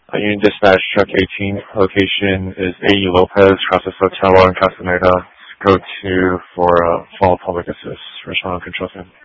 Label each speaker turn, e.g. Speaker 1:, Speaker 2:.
Speaker 1: Union Dispatch, Truck 18, location is AE Lopez, Casa Sotelo, and Castaneda. Go to for fall public assist. Restaurant Control Center.